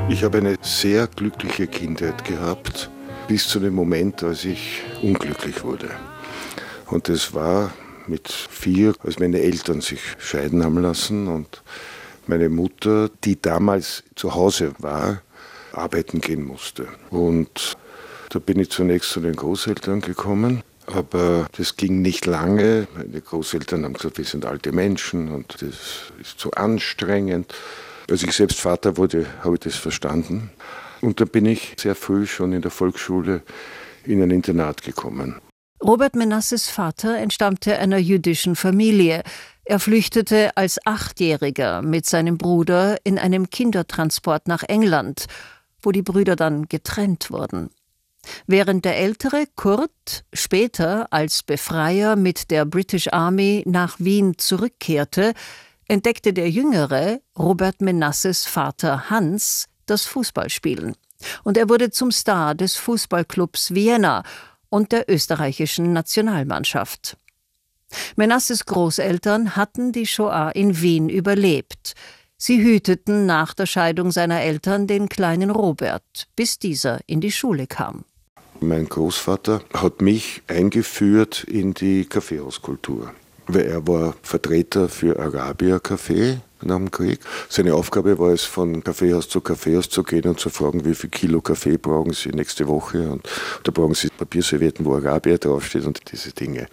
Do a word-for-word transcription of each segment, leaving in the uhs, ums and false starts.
Ich habe eine sehr glückliche Kindheit gehabt, bis zu dem Moment, als ich unglücklich wurde. Und das war mit vier, als meine Eltern sich scheiden haben lassen und meine Mutter, die damals zu Hause war, arbeiten gehen musste. Und da bin ich zunächst zu den Großeltern gekommen, aber das ging nicht lange. Meine Großeltern haben gesagt, wir sind alte Menschen und das ist zu anstrengend. Als ich selbst Vater wurde, habe ich das verstanden. Und da bin ich sehr früh schon in der Volksschule in ein Internat gekommen. Robert Menasses Vater entstammte einer jüdischen Familie. Er flüchtete als Achtjähriger mit seinem Bruder in einem Kindertransport nach England, wo die Brüder dann getrennt wurden. Während der ältere Kurt später als Befreier mit der British Army nach Wien zurückkehrte, entdeckte der jüngere, Robert Menasses Vater Hans, das Fußballspielen. Und er wurde zum Star des Fußballclubs Vienna und der österreichischen Nationalmannschaft. Menasses Großeltern hatten die Shoah in Wien überlebt. Sie hüteten nach der Scheidung seiner Eltern den kleinen Robert, bis dieser in die Schule kam. Mein Großvater hat mich eingeführt in die Kaffeehauskultur. Weil er war Vertreter für Arabier Kaffee nach dem Krieg. Seine Aufgabe war es, von Kaffeehaus zu Kaffeehaus zu gehen und zu fragen, wie viel Kilo Kaffee brauchen Sie nächste Woche. Und da brauchen Sie Papierservietten, wo Arabier draufsteht und diese Dinge.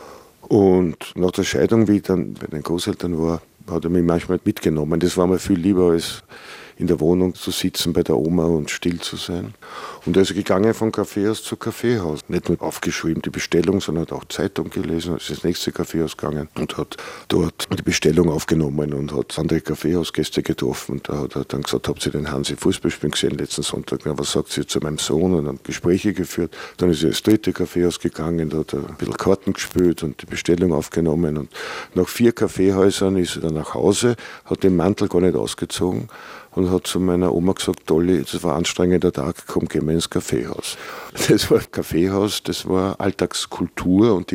Und nach der Scheidung, wie ich dann bei den Großeltern war, hat er mich manchmal mitgenommen. Das war mir viel lieber, als in der Wohnung zu sitzen bei der Oma und still zu sein. Und er ist gegangen von Kaffeehaus zu Kaffeehaus. Nicht nur aufgeschrieben die Bestellung, sondern hat auch Zeitung gelesen, ist ins nächste Kaffeehaus gegangen und hat dort die Bestellung aufgenommen und hat andere Kaffeehausgäste getroffen. Und da hat er dann gesagt, habt ihr den Hansi Fußball spielen gesehen letzten Sonntag? Na, was sagt sie zu meinem Sohn? Und haben Gespräche geführt. Dann ist er ins dritte Kaffeehaus gegangen, da hat er ein bisschen Karten gespielt und die Bestellung aufgenommen. Und nach vier Kaffeehäusern ist er dann nach Hause, hat den Mantel gar nicht ausgezogen und hat zu meiner Oma gesagt, Dolly, das war ein anstrengender Tag, komm, gehen wir ins Kaffeehaus. Das war Kaffeehaus, das war Alltagskultur und die